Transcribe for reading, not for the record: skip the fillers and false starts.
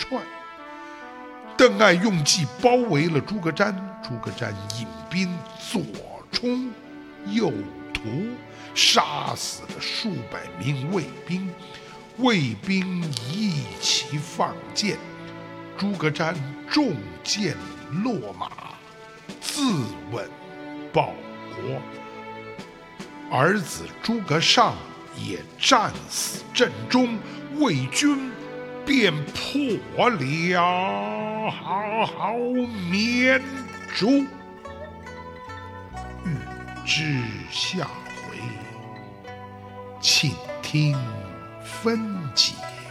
串。邓艾用计包围了诸葛瞻，诸葛瞻引兵左冲右突，杀死了数百名魏兵，魏兵一齐放箭，诸葛瞻中箭落马，自刎报国。儿子诸葛尚也战死阵中，魏军便破了绵竹。欲知下回，请听分解。